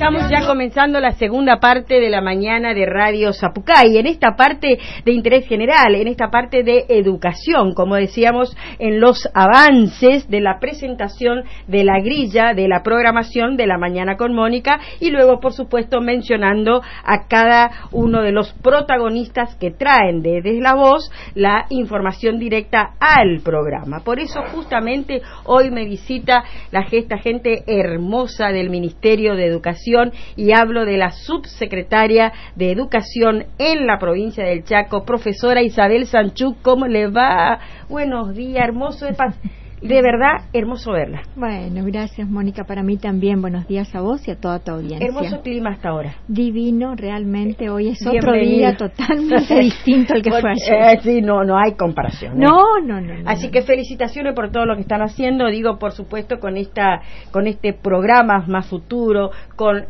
Estamos ya comenzando la segunda parte de la mañana de Radio Zapucay, en esta parte de interés general, en esta parte de educación, como decíamos, en los avances de la presentación de la grilla de la programación de la mañana con Mónica, y luego, por supuesto, mencionando a cada uno de los protagonistas que traen desde la voz la información directa al programa. Por eso, justamente, hoy me visita esta gente hermosa del Ministerio de Educación, y hablo de la subsecretaria de Educación en la provincia del Chaco, profesora Isabel Sanchuk. ¿Cómo le va? Buenos días, hermoso de verdad, hermoso verla. Bueno, gracias, Mónica. Para mí también, buenos días a vos y a toda tu audiencia. Hermoso clima hasta ahora. Divino, realmente. Hoy es otro día totalmente distinto al que fue ayer. Sí, no hay comparación. No. Así que felicitaciones por todo lo que están haciendo. Digo, por supuesto, con este programa Más Futuro, con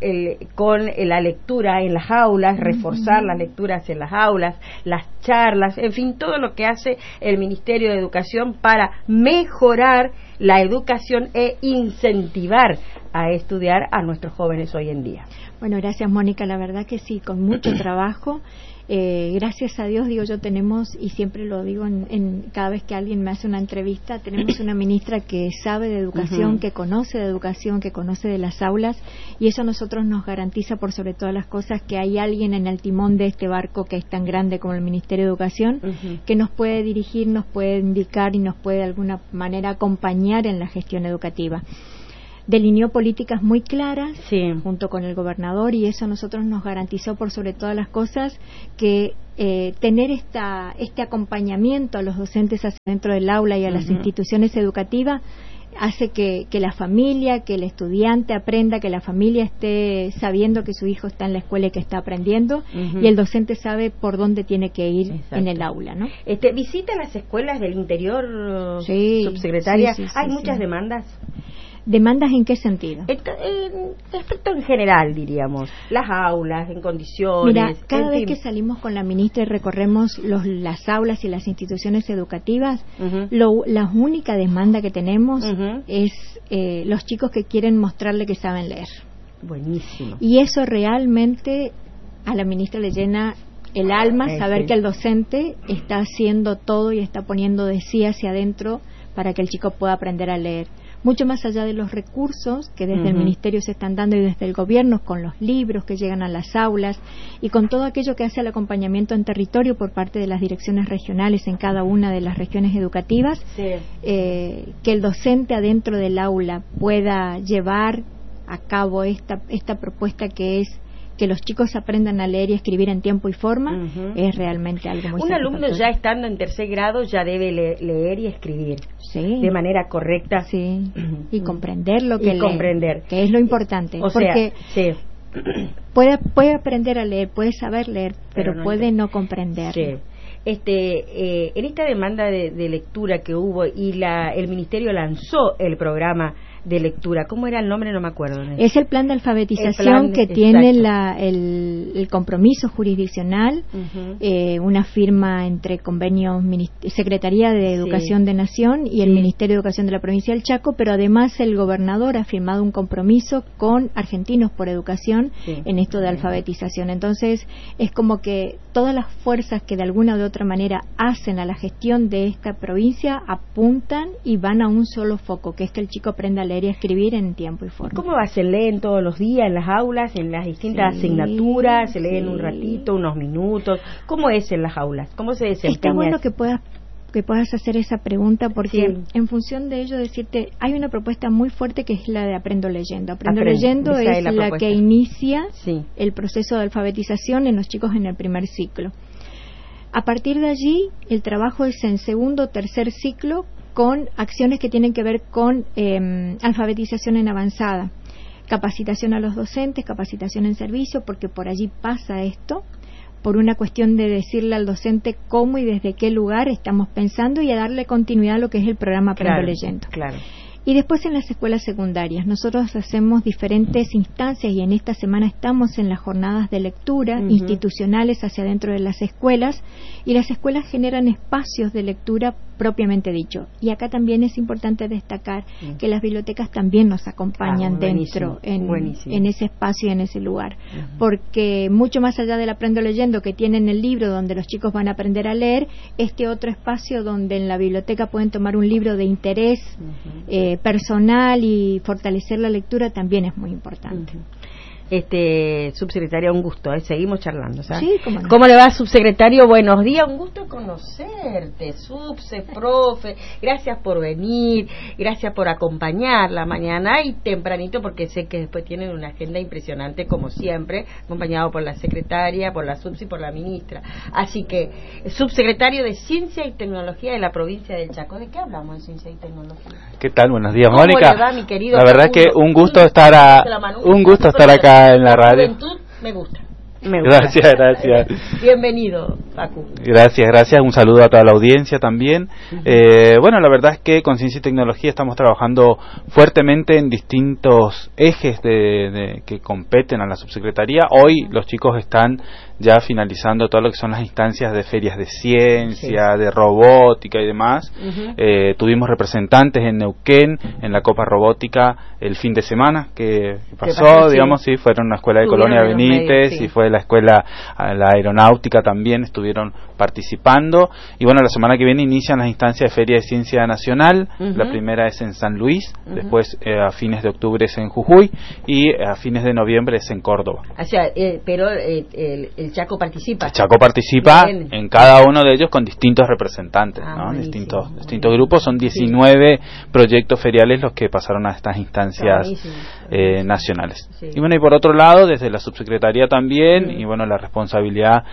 la lectura en las aulas, reforzar las lecturas en las aulas, las charlas, en fin, todo lo que hace el Ministerio de Educación para mejorar la educación e incentivar a estudiar a nuestros jóvenes hoy en día. Bueno, gracias, Mónica. La verdad que sí, con mucho trabajo. Gracias a Dios, digo yo, tenemos, y siempre lo digo cada vez que alguien me hace una entrevista, tenemos una ministra que sabe de educación, que conoce de educación, que conoce de las aulas, y eso a nosotros nos garantiza, por sobre todas las cosas, que hay alguien en el timón de este barco que es tan grande como el Ministerio de Educación, que nos puede dirigir, nos puede indicar y nos puede de alguna manera acompañar en la gestión educativa. Delineó políticas muy claras, junto con el gobernador, y eso a nosotros nos garantizó, por sobre todas las cosas, que tener este acompañamiento a los docentes hacia dentro del aula y a las instituciones educativas hace que la familia, que el estudiante aprenda, que la familia esté sabiendo que su hijo está en la escuela y que está aprendiendo, y el docente sabe por dónde tiene que ir en el aula, ¿no? ¿Visita las escuelas del interior, subsecretaria? ¿Hay muchas demandas? ¿Demandas en qué sentido? Respecto en general, diríamos, las aulas, en condiciones. Mira, cada vez que salimos con la ministra y recorremos las aulas y las instituciones educativas, la única demanda que tenemos es los chicos que quieren mostrarle que saben leer. Buenísimo. Y eso realmente a la ministra le llena el alma, saber que el docente está haciendo todo y está poniendo de sí hacia adentro para que el chico pueda aprender a leer. Mucho más allá de los recursos que desde el Ministerio se están dando y desde el Gobierno, con los libros que llegan a las aulas y con todo aquello que hace el acompañamiento en territorio por parte de las direcciones regionales en cada una de las regiones educativas, que el docente adentro del aula pueda llevar a cabo esta propuesta que es que los chicos aprendan a leer y escribir en tiempo y forma, es realmente algo muy Un alumno ya estando en tercer grado ya debe leer y escribir de manera correcta. Y comprender lo que lee, que es lo importante. Porque puede aprender a leer, puede saber leer, pero puede no comprender. En esta demanda de lectura que hubo y el Ministerio lanzó el programa de lectura, ¿cómo era el nombre? No me acuerdo. Es el plan de alfabetización que tiene el compromiso jurisdiccional, una firma entre convenios Secretaría de Educación de Nación y el Ministerio de Educación de la provincia del Chaco, pero además el gobernador ha firmado un compromiso con Argentinos por Educación en esto de alfabetización. Entonces es como que todas las fuerzas que de alguna u otra manera hacen a la gestión de esta provincia apuntan y van a un solo foco, que es que el chico aprenda a leer y a escribir en tiempo y forma. ¿Cómo va? ¿Se leen todos los días en las aulas, en las distintas asignaturas? ¿Se leen un ratito, unos minutos? ¿Cómo es en las aulas? ¿Cómo se desempeña? Está bueno que puedas hacer esa pregunta, porque en función de ello decirte, hay una propuesta muy fuerte que es la de Aprendo Leyendo. Aprendo Leyendo es la que inicia el proceso de alfabetización en los chicos en el primer ciclo. A partir de allí, el trabajo es en segundo o tercer ciclo, con acciones que tienen que ver con alfabetización en avanzada, capacitación a los docentes, capacitación en servicio, porque por allí pasa esto, por una cuestión de decirle al docente cómo y desde qué lugar estamos pensando y a darle continuidad a lo que es el programa Aprendo Leyendo. Y después en las escuelas secundarias nosotros hacemos diferentes instancias, y en esta semana estamos en las jornadas de lectura institucionales hacia dentro de las escuelas, y las escuelas generan espacios de lectura propiamente dicho. Y acá también es importante destacar que las bibliotecas también nos acompañan dentro, en ese espacio y en ese lugar. Porque mucho más allá del Aprendo Leyendo, que tienen el libro donde los chicos van a aprender a leer, este otro espacio donde en la biblioteca pueden tomar un libro de interés personal y fortalecer la lectura también es muy importante. Subsecretaria, un gusto, seguimos charlando, ¿sabes? Sí, cómo no. ¿Cómo le va, subsecretario? Buenos días, un gusto conocerte, subse, profe, gracias por venir, gracias por acompañar la mañana y tempranito, porque sé que después tienen una agenda impresionante, como siempre, acompañado por la secretaria, por la subse y por la ministra. Así que, subsecretario de Ciencia y Tecnología de la provincia del Chaco, ¿de qué hablamos de Ciencia y Tecnología? ¿Qué tal? Buenos días, ¿Cómo Mónica. le va, mi querido la verdad Facundo? que un gusto estar acá en la radio. Juventud, me gusta. Gracias. Bienvenido, Facu. Gracias. Un saludo a toda la audiencia también. Bueno, la verdad es que con Ciencia y Tecnología estamos trabajando fuertemente en distintos ejes que competen a la subsecretaría. Hoy los chicos están ya finalizando todo lo que son las instancias de ferias de ciencia, de robótica y demás. Tuvimos representantes en Neuquén, en la Copa Robótica, el fin de semana que pasó, digamos, sí, fueron una escuela de Colonia Benítez y fue la escuela, la aeronáutica también estuvieron participando. Y bueno, la semana que viene inician las instancias de Feria de Ciencia Nacional. La primera es en San Luis, después a fines de octubre es en Jujuy y a fines de noviembre es en Córdoba. O sea, pero el Chaco participa. El Chaco participa en cada uno de ellos con distintos representantes, ¿no? Distintos grupos. Son 19 proyectos feriales los que pasaron a estas instancias nacionales. Y bueno, y por otro lado, desde la subsecretaría también, y bueno, la responsabilidad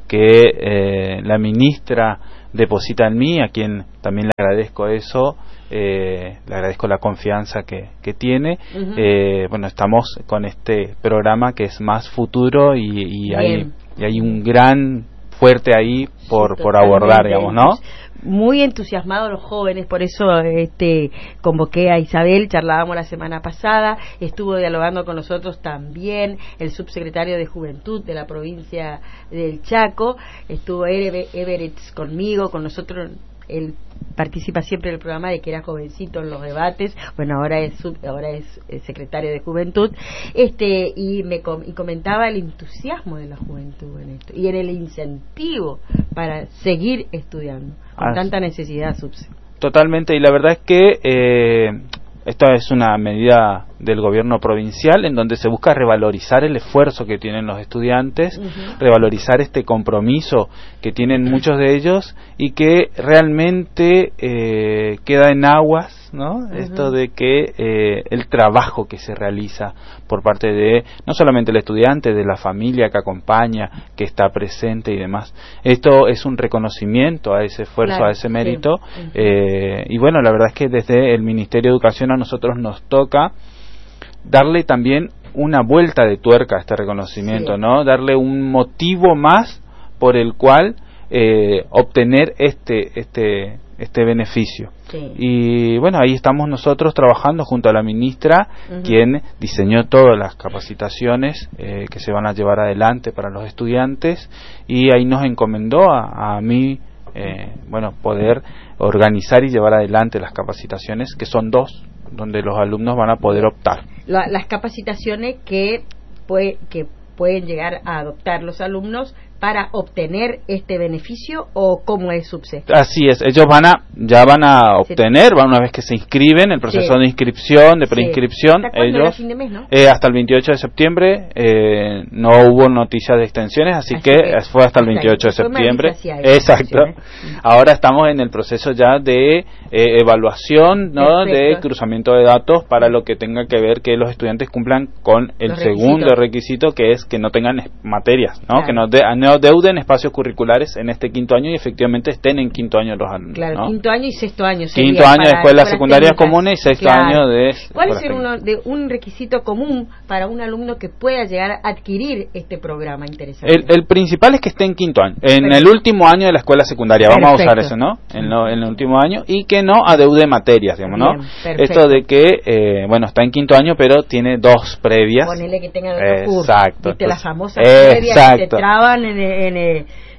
que la ministra deposita en mí, a quien también le agradezco eso, le agradezco la confianza que tiene. Bueno, estamos con este programa que es Más Futuro y hay un gran fuerte ahí por abordar, digamos, ¿no? Muy entusiasmados los jóvenes, por eso convoqué a Isabel, charlábamos la semana pasada, estuvo dialogando con nosotros también el subsecretario de Juventud de la provincia del Chaco, estuvo Everett conmigo, con nosotros. Él participa siempre en el programa de que era jovencito en los debates, bueno, ahora es secretario de Juventud, y comentaba el entusiasmo de la juventud en esto y en el incentivo para seguir estudiando con tanta necesidad, subse. Totalmente, y la verdad es que esta es una medida del gobierno provincial en donde se busca revalorizar el esfuerzo que tienen los estudiantes, revalorizar este compromiso que tienen muchos de ellos y que realmente queda en aguas, ¿no? Esto de que el trabajo que se realiza por parte de no solamente el estudiante, de la familia que acompaña, que está presente y demás. Esto es un reconocimiento a ese esfuerzo, a ese mérito, y bueno, la verdad es que desde el Ministerio de Educación a nosotros nos toca darle también una vuelta de tuerca a este reconocimiento, ¿no? Darle un motivo más por el cual obtener este beneficio. Y bueno, ahí estamos nosotros trabajando junto a la ministra, quien diseñó todas las capacitaciones que se van a llevar adelante para los estudiantes, y ahí nos encomendó a mí bueno, poder organizar y llevar adelante las capacitaciones, que son 2, donde los alumnos van a poder optar. Las capacitaciones que pueden llegar a adoptar los alumnos para obtener este beneficio, o cómo es, subse. Así es, ellos ya van a obtener, una vez que se inscriben, el proceso de inscripción, de preinscripción, ¿Hasta cuándo? ellos Era fin de mes, ¿no? Hasta el 28 de septiembre, no hubo noticias de extensiones, así que fue hasta el 28 de septiembre. Exacto. Ahora estamos en el proceso ya de evaluación, ¿no? De cruzamiento de datos para lo que tenga que ver que los estudiantes cumplan con el segundo requisito, que es que no tengan materias, ¿no? Que no deuden espacios curriculares en este quinto año y efectivamente estén en quinto año los alumnos. Claro, ¿no? Quinto año y sexto año. Quinto año de escuelas secundarias comunes y sexto año de... ¿Cuál es un requisito común para un alumno que pueda llegar a adquirir este programa interesante? El principal es que esté en quinto año, en el último año de la escuela secundaria, vamos a usar eso, ¿no? En el último año, y que no adeude materias, digamos, ¿no? Esto de que, bueno, está en quinto año, pero tiene 2 previas. Ponele que tengan otro curso. Exacto. ¿Viste las famosas previas que te traban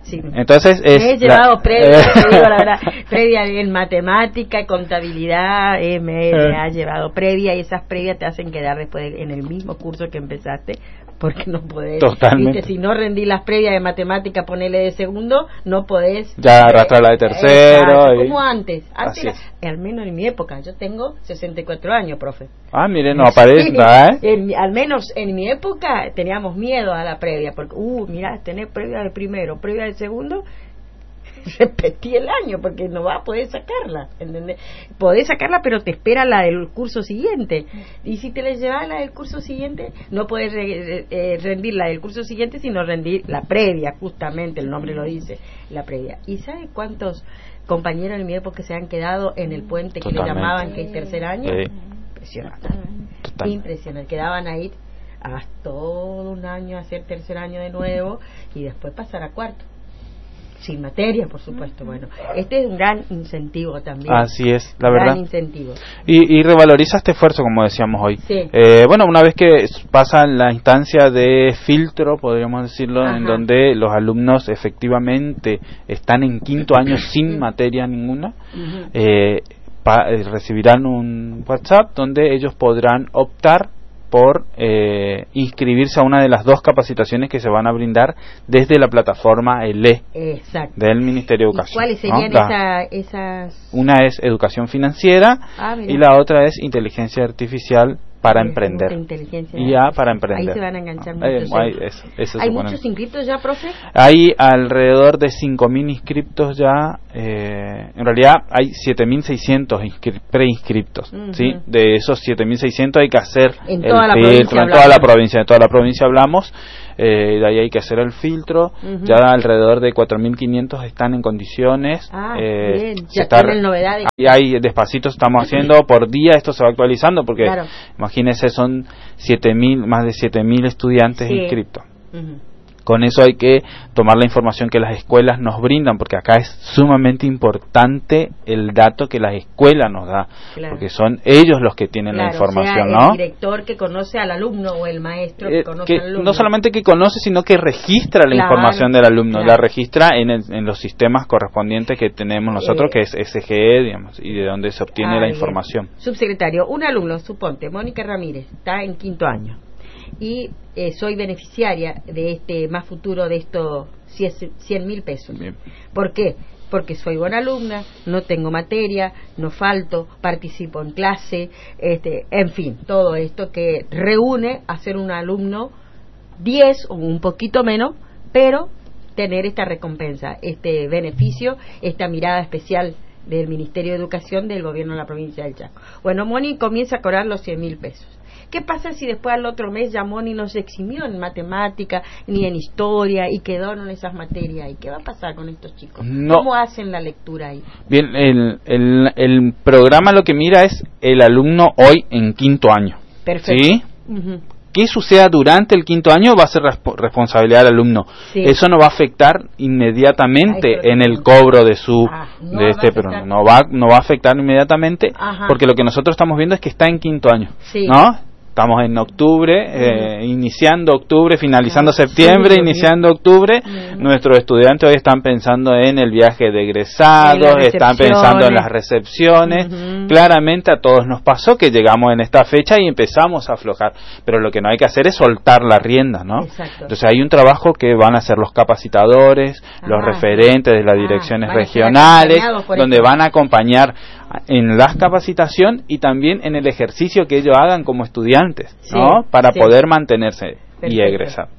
Sí. Entonces me he llevado previa, te digo la verdad, previa en matemática, contabilidad, me ha llevado previa, y esas previas te hacen quedar después en el mismo curso que empezaste, porque no podés. Totalmente. ¿Viste? Si no rendí las previas de matemática, ponele de segundo, no podés. Ya arrastrar la de tercero. Como antes al menos en mi época, yo tengo 64 años, profe. Ah, mire, no aparece, al menos en mi época teníamos miedo a la previa, porque, mirá, tener previa de primero, previa de segundo, repetí el año, porque no vas a poder sacarla, ¿entendés? Podés sacarla, pero te espera la del curso siguiente, y si te la llevas la del curso siguiente, no podés rendir la del curso siguiente, sino rendir la previa, justamente, el nombre lo dice, la previa. ¿Y sabe cuántos compañeros en mi época se han quedado en el puente que le llamaban que es tercer año? Impresionante. Impresionante. Quedaban ahí hasta todo un año a hacer tercer año de nuevo y después pasar a cuarto. Sin materia, por supuesto. Bueno, este es un gran incentivo también. Así es, la verdad. Gran incentivo. Y revaloriza este esfuerzo, como decíamos hoy. Sí. Bueno, una vez que pasa la instancia de filtro, podríamos decirlo, en donde los alumnos efectivamente están en quinto año sin materia ninguna, recibirán un WhatsApp donde ellos podrán optar por inscribirse a una de las 2 capacitaciones que se van a brindar desde la plataforma ELE del Ministerio de Educación. ¿Cuáles serían esas? Una es educación financiera y la otra es inteligencia artificial para emprender. Para emprender. Ahí se van a enganchar muchos. ¿Hay muchos inscriptos ya, profe? Hay alrededor de 5.000 inscriptos ya. En realidad hay 7.600 preinscriptos. ¿Sí? De esos 7.600 hay que hacer en toda la provincia. En toda la provincia hablamos. De ahí hay que hacer el filtro. Ya alrededor de 4.500 están en condiciones. Bien. Ya tienen novedades. Y ahí despacito estamos haciendo por día. Esto se va actualizando porque imagínense, son más de 7.000 estudiantes inscritos. Con eso hay que tomar la información que las escuelas nos brindan, porque acá es sumamente importante el dato que las escuelas nos da, porque son ellos los que tienen la información, ¿no? El director que conoce al alumno o el maestro que conoce al alumno. No solamente que conoce, sino que registra la información del alumno, la registra en los sistemas correspondientes que tenemos nosotros, que es SGE, digamos, y de donde se obtiene la información. Subsecretario, un alumno, suponte, Mónica Ramírez, está en quinto año, y soy beneficiaria de este Más Futuro, de estos 100.000 pesos. Bien. ¿Por qué? Porque soy buena alumna, no tengo materia, no falto, participo en clase, en fin, todo esto que reúne a ser un alumno 10 o un poquito menos, pero tener esta recompensa, este beneficio, esta mirada especial del Ministerio de Educación del Gobierno de la provincia del Chaco. Bueno, Moni comienza a cobrar los 100.000 pesos. ¿Qué pasa si después al otro mes ya Moni no se eximió en matemática ni en historia y quedó en esas materias? ¿Y qué va a pasar con estos chicos? ¿Cómo hacen la lectura ahí? Bien, el programa lo que mira es el alumno hoy en quinto año. Perfecto. ¿Sí? ¿Qué suceda durante el quinto año? Va a ser responsabilidad del alumno. Eso no va a afectar inmediatamente en el cobro de programa. No va a afectar inmediatamente, porque lo que nosotros estamos viendo es que está en quinto año, ¿no? Estamos en octubre, iniciando octubre, finalizando septiembre, iniciando octubre. Nuestros estudiantes hoy están pensando en el viaje de egresados, están pensando en las recepciones. Claramente a todos nos pasó que llegamos en esta fecha y empezamos a aflojar. Pero lo que no hay que hacer es soltar la rienda, ¿no? Entonces hay un trabajo que van a hacer los capacitadores, los referentes de las direcciones regionales, donde van a acompañar en la capacitación y también en el ejercicio que ellos hagan como estudiantes, ¿no? Para poder mantenerse y egresar.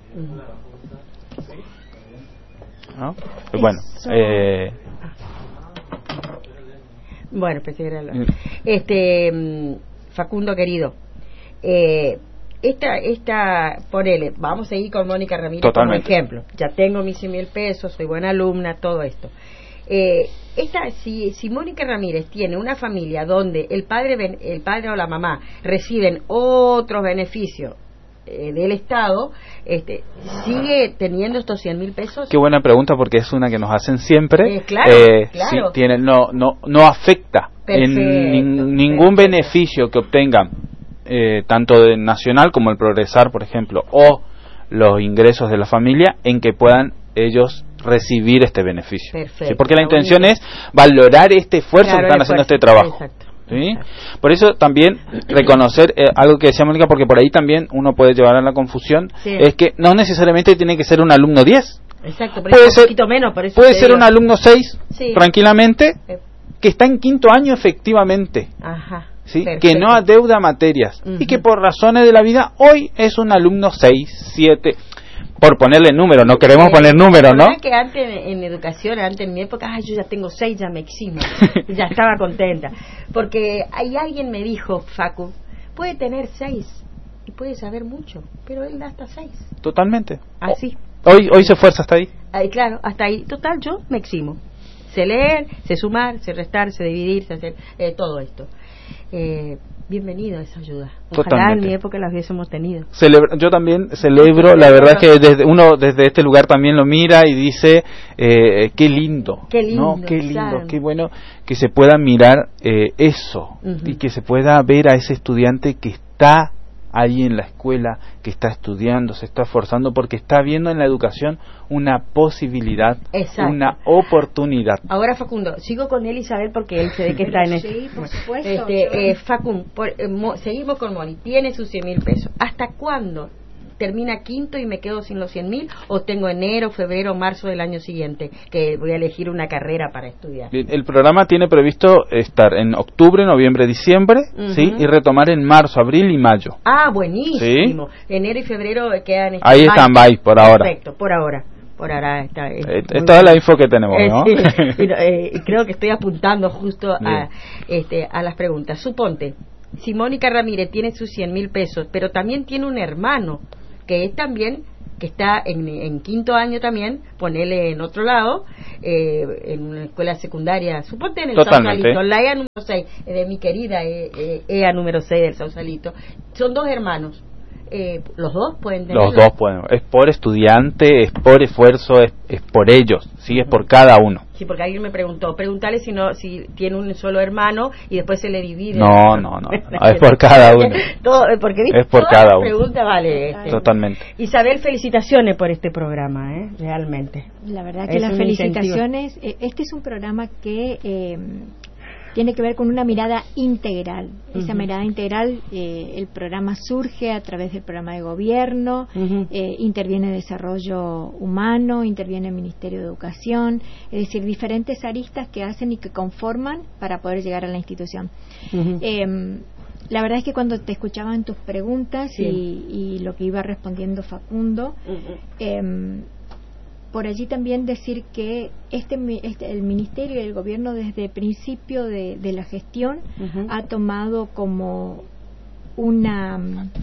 ¿No? Bueno, bueno, pensé que era Facundo querido, ponele, vamos a ir con Mónica Ramírez como ejemplo. Ya tengo mis 100.000 pesos, soy buena alumna, todo esto. Si Mónica Ramírez tiene una familia donde el padre o la mamá reciben otros beneficios del Estado, ¿sigue teniendo estos 100.000 pesos? Qué buena pregunta, porque es una que nos hacen siempre. Claro. Sí, no afecta en ningún beneficio que obtengan, tanto de Nacional como el Progresar, por ejemplo, o los ingresos de la familia, en que puedan ellos recibir este beneficio. Perfecto. ¿Sí? Porque la intención es valorar este esfuerzo que están haciendo este trabajo. Exacto. ¿Sí? Por eso también reconocer algo que decía Mónica, porque por ahí también uno puede llevar a la confusión, es que no necesariamente tiene que ser un alumno 10. Exacto, puede ser, ser, un poquito menos, por eso puede ser un alumno 6, sí, tranquilamente, que está en quinto año efectivamente. Ajá. ¿Sí? Que no adeuda materias y que por razones de la vida hoy es un alumno 6, 7, por ponerle número, no queremos poner número, ¿no? Que antes en educación, antes en mi época, yo ya tengo 6, ya me eximo, ya estaba contenta, porque ahí alguien me dijo, Facu, puede tener 6 y puede saber mucho, pero él da hasta 6. Totalmente. Así. Hoy se esfuerza hasta ahí. Claro, hasta ahí. Total, yo me eximo. Sé leer, sé sumar, sé restar, sé dividir, sé hacer todo esto. Bienvenido a esa ayuda. Ojalá Totalmente. en mi época la hubiésemos tenido. Yo también celebro, la verdad es que desde este lugar también lo mira y dice, qué lindo, ¿no? Qué lindo, claro. Qué bueno que se pueda mirar eso y que se pueda ver a ese estudiante que está ahí en la escuela, que está estudiando, se está esforzando porque está viendo en la educación una posibilidad, exacto, una oportunidad. Ahora, Facundo, sigo con él, Isabel, porque él se ve que está en sí, por supuesto. Facundo, seguimos con Moni, tiene sus 100.000 pesos. ¿Hasta cuándo termina quinto y me quedo sin los 100.000 o tengo enero, febrero, marzo del año siguiente que voy a elegir una carrera para estudiar? Bien, el programa tiene previsto estar en octubre, noviembre, diciembre, ¿sí? Y retomar en marzo, abril y mayo. Ah, buenísimo. ¿Sí? Enero y febrero quedan ahí están por ahora. Perfecto, por ahora. Por ahora está. Es toda la info que tenemos, ¿no? Sí, creo que estoy apuntando justo a las preguntas. Suponte, si Mónica Ramírez tiene sus 100.000 pesos, pero también tiene un hermano que es también, que está en quinto año también, ponele en otro lado, en una escuela secundaria, suponte en el Sausalito, la EA número 6, de mi querida EA número 6 del Sausalito, son 2 hermanos. ¿Los dos pueden tenerlo? Los dos pueden. Es por estudiante, es por esfuerzo, es por ellos, sí, es por cada uno. Sí, porque alguien me preguntó, pregúntale si tiene un solo hermano y después se le divide. No, es por cada uno. Porque ¿viste? Es por cada uno. Pregunta vale. Totalmente. Isabel, felicitaciones por este programa, realmente. La verdad que las felicitaciones. Este es un programa que tiene que ver con una mirada integral. Esa mirada integral, el programa surge a través del programa de gobierno, interviene Desarrollo Humano, interviene el Ministerio de Educación, es decir, diferentes aristas que hacen y que conforman para poder llegar a la institución. La verdad es que cuando te escuchaba en tus preguntas y lo que iba respondiendo Facundo, por allí también decir que el Ministerio y el Gobierno desde el principio de la gestión ha tomado como una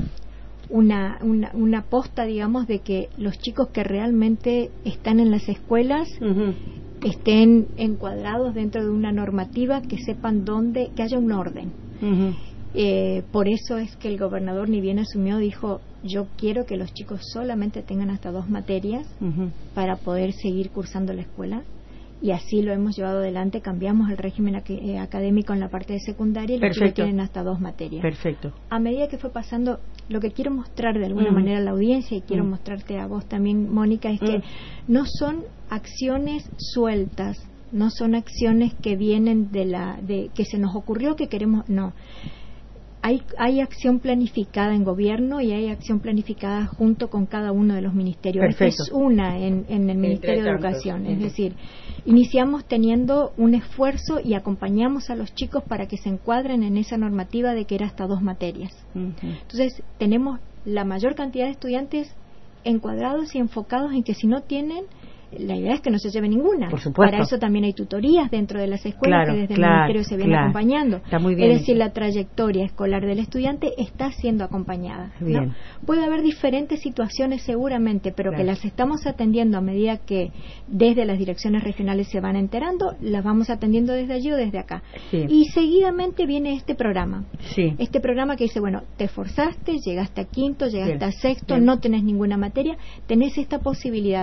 aposta, digamos, de que los chicos que realmente están en las escuelas estén encuadrados dentro de una normativa, que sepan que haya un orden. Por eso es que el gobernador, ni bien asumió, dijo: yo quiero que los chicos solamente tengan hasta 2 materias para poder seguir cursando la escuela, y así lo hemos llevado adelante. Cambiamos el régimen académico en la parte de secundaria y los chicos tienen hasta 2 materias. Perfecto. A medida que fue pasando, lo que quiero mostrar de alguna manera a la audiencia, y quiero mostrarte a vos también, Mónica, es que no son acciones sueltas, no son acciones que vienen de que se nos ocurrió que queremos, no. Hay acción planificada en gobierno y hay acción planificada junto con cada uno de los ministerios. Perfecto. Es una en el Ministerio de Educación. Es decir, iniciamos teniendo un esfuerzo y acompañamos a los chicos para que se encuadren en esa normativa de que era hasta 2 materias. Entonces, tenemos la mayor cantidad de estudiantes encuadrados y enfocados en que si no tienen, la idea es que no se lleve ninguna. Por supuesto. Para eso también hay tutorías dentro de las escuelas, que desde el Ministerio se viene acompañando. Está muy bien. Es decir, la trayectoria escolar del estudiante está siendo acompañada. Bien. ¿No? Puede haber diferentes situaciones seguramente, pero que las estamos atendiendo a medida que desde las direcciones regionales se van enterando, las vamos atendiendo desde allí o desde acá. Y seguidamente viene este programa. Este programa que dice, bueno, te esforzaste, llegaste a quinto, llegaste a sexto, no tenés ninguna materia, tenés esta posibilidad,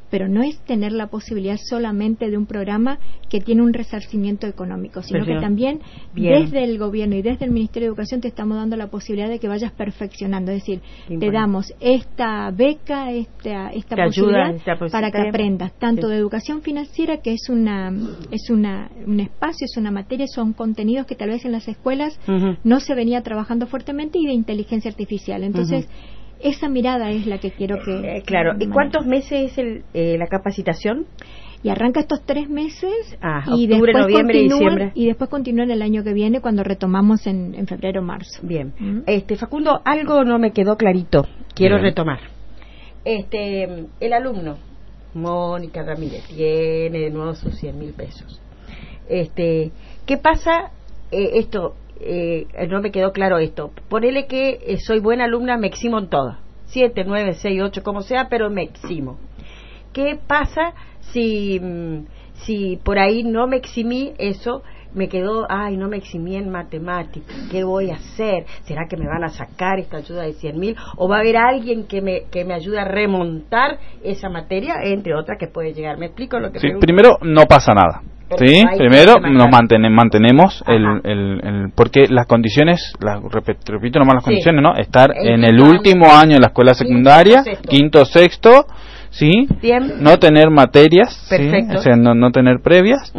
pero no es tener la posibilidad solamente de un programa que tiene un resarcimiento económico, sino que también desde el gobierno y desde el Ministerio de Educación te estamos dando la posibilidad de que vayas perfeccionando, es decir, te damos esta beca, esta posibilidad para que aprendas tanto de educación financiera, que es un espacio, es una materia, son contenidos que tal vez en las escuelas no se venía trabajando fuertemente, y de inteligencia artificial. Entonces, esa mirada es la que quiero que... claro. ¿Y cuántos meses es la capacitación? Y arranca estos 3 meses y octubre, noviembre y diciembre. Y después continúan el año que viene, cuando retomamos en febrero o marzo. Bien. Facundo, algo no me quedó clarito. Quiero retomar. El alumno, Mónica Ramírez, tiene de nuevo sus 100.000 pesos. ¿Qué pasa? No me quedó claro esto. Ponele que soy buena alumna, me eximo en todo. 7, 9, 6, 8, como sea, pero me eximo. ¿Qué pasa si por ahí no me eximí eso? Me quedó, no me eximí en matemáticas. ¿Qué voy a hacer? ¿Será que me van a sacar esta ayuda de 100.000? ¿O va a haber alguien que me ayude a remontar esa materia, entre otras que puede llegar? ¿Me explico lo que pregunto? Primero, no pasa nada. Sí, primero nos mantenemos porque las condiciones, repito nomás las condiciones, ¿no? Estar en el último año de la escuela secundaria, quinto, sexto, ¿sí? Bien. No tener materias, perfecto. ¿sí? O sea, no tener previas,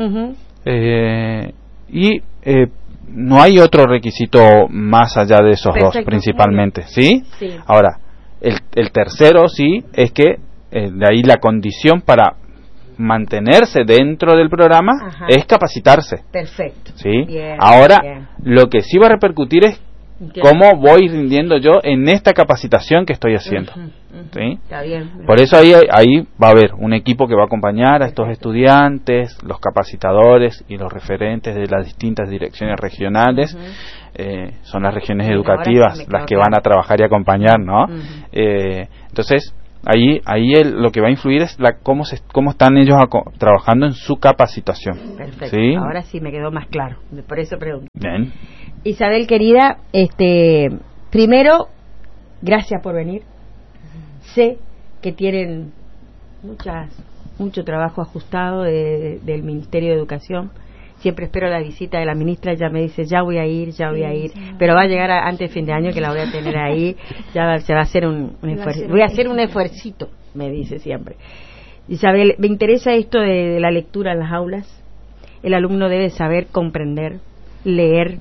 y no hay otro requisito más allá de esos dos, principalmente, ¿sí? Ahora, el tercero, sí, es que de ahí la condición para mantenerse dentro del programa es capacitarse. Perfecto. ¿Sí? Ahora, lo que sí va a repercutir es cómo voy rindiendo yo en esta capacitación que estoy haciendo. ¿Sí? Está bien. Por eso ahí va a haber un equipo que va a acompañar a estos estudiantes, los capacitadores y los referentes de las distintas direcciones regionales. Son las regiones educativas las que van a trabajar y acompañar, ¿no? Entonces, ahí lo que va a influir es cómo están ellos trabajando en su capacitación. Perfecto. ¿Sí? Ahora sí me quedó más claro. Por eso pregunto. Bien. Isabel, querida, primero, gracias por venir. Sé que tienen mucho trabajo ajustado del Ministerio de Educación. Siempre espero la visita de la ministra. Ya me dice, ya voy a ir, pero va a llegar antes de fin de año, que la voy a tener ahí. Ya se va a hacer un esfuerzo. Voy a hacer un esfuercito, me dice siempre. Isabel, me interesa esto de la lectura en las aulas. El alumno debe saber comprender, leer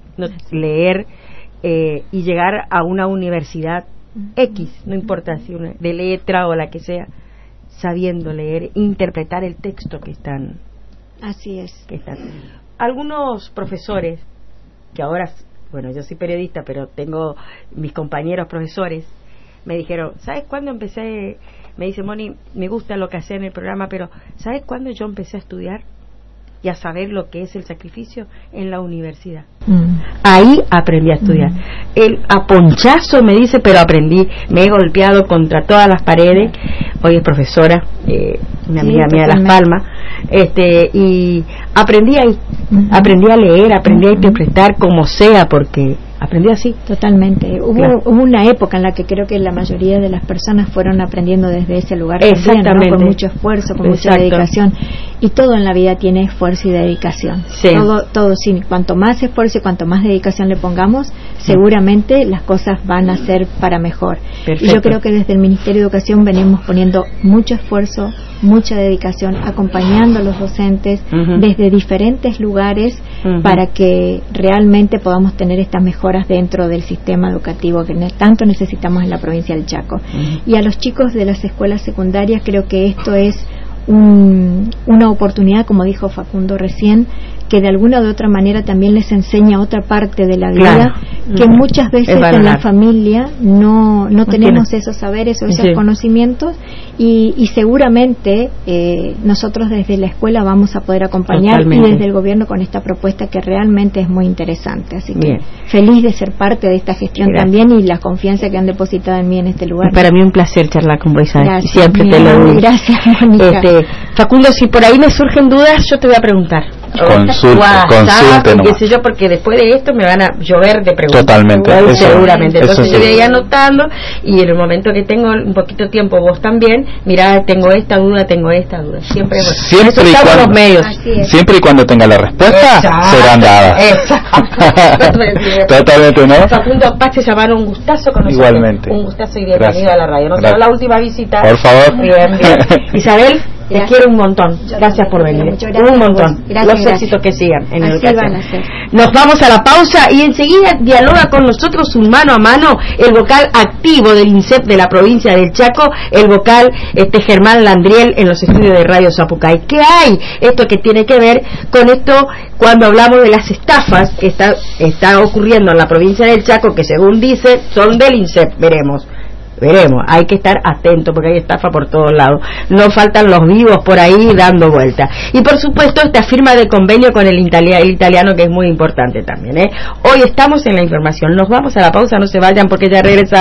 y llegar a una universidad X, no importa si de letra o la que sea, sabiendo leer, interpretar el texto que están. Así es. Algunos profesores, que ahora, bueno, yo soy periodista, pero tengo mis compañeros profesores, me dijeron, ¿sabes cuándo empecé? Me dice, Moni, me gusta lo que hacía en el programa, pero ¿sabes cuándo yo empecé a estudiar y a saber lo que es el sacrificio? En la universidad. Ahí aprendí a estudiar. El a ponchazo, me dice, pero aprendí. Me he golpeado contra todas las paredes. Hoy es profesora, una amiga mía de Las Palmas, y aprendí ahí. Aprendí a leer, aprendí a interpretar como sea, porque aprendí así. Totalmente. Hubo una época en la que creo que la mayoría de las personas fueron aprendiendo desde ese lugar. Exactamente. También, ¿no? Con mucho esfuerzo, con mucha dedicación. Y todo en la vida tiene esfuerzo y dedicación. Sí. Todo, sí. Cuanto más esfuerzo y cuanto más dedicación le pongamos, seguramente las cosas van a ser para mejor. Perfecto. Y yo creo que desde el Ministerio de Educación venimos poniendo mucho esfuerzo, mucha dedicación, acompañando a los docentes desde diferentes lugares para que realmente podamos tener estas mejoras dentro del sistema educativo que tanto necesitamos en la provincia del Chaco. Y a los chicos de las escuelas secundarias creo que esto es una oportunidad, como dijo Facundo recién, que de alguna u otra manera también les enseña otra parte de la vida, que muchas veces en la familia no tenemos esos saberes o esos conocimientos, y seguramente nosotros desde la escuela vamos a poder acompañar, y desde el gobierno con esta propuesta que realmente es muy interesante. Así que feliz de ser parte de esta gestión también, y la confianza que han depositado en mí en este lugar. Para mí un placer charlar con vos, Isabel. Gracias, siempre te lo digo. Gracias, Mónica. Facundo, si por ahí me surgen dudas, yo te voy a preguntar. consulte qué sé yo, porque después de esto me van a llover de preguntas. Totalmente. Seguramente. Entonces eso yo voy a ir anotando, y en el momento que tengo un poquito de tiempo, vos también, mirá, tengo esta duda. Siempre y los medios. Siempre y cuando tenga la respuesta, serán dadas. Totalmente, ¿no? Facundo Paz, se llamaron, un gustazo conocerte. Igualmente. Un gustazo y bienvenido a la radio. Nos vemos la última visita. Por favor. Bien. Isabel, te quiero un montón. Gracias por venir. Un montón. Los éxitos que sigan en educación. Nos vamos a la pausa y enseguida dialoga con nosotros un mano a mano el vocal activo del INSEP de la provincia del Chaco, el vocal Germán Landriel, en los estudios de Radio Zapucay. ¿Qué hay? Esto que tiene que ver con esto cuando hablamos de las estafas que está ocurriendo en la provincia del Chaco, que según dice son del INSEP. Veremos, hay que estar atento porque hay estafa por todos lados, no faltan los vivos por ahí dando vueltas. Y por supuesto esta firma de convenio con el italiano, que es muy importante también. Hoy estamos en la información, nos vamos a la pausa, no se vayan porque ya regresamos.